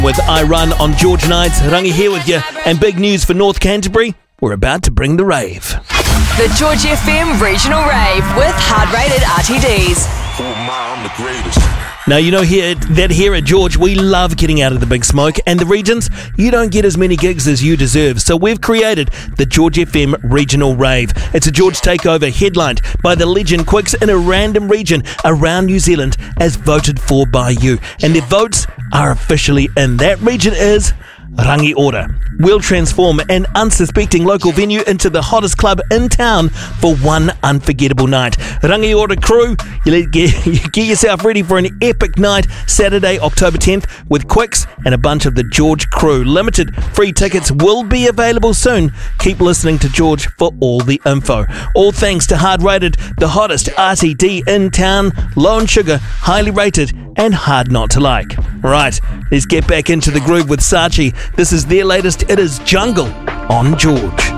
With I Run on George Nights, Rangi here with you, and big news for North Canterbury, we're about to bring the rave. The George FM Regional Rave with hard-rated RTDs. I'm the greatest. Now, you know here at George, we love getting out of the big smoke, and the regions, you don't get as many gigs as you deserve. So we've created the George FM Regional Rave. It's a George takeover headlined by the legend Quicks in a random region around New Zealand as voted for by you. And their votes are officially in. That region is Rangiora. We'll transform an unsuspecting local venue into the hottest club in town for one unforgettable night. Rangiora crew, you get yourself ready for an epic night Saturday, October 10th with Quicks and a bunch of the George crew. Limited free tickets will be available soon. Keep listening to George for all the info. All thanks to Hard Rated, the hottest RTD in town, low in sugar, highly rated and hard not to like. Right, let's get back into the groove with Saatchi. This is their latest. It is Jungle on George.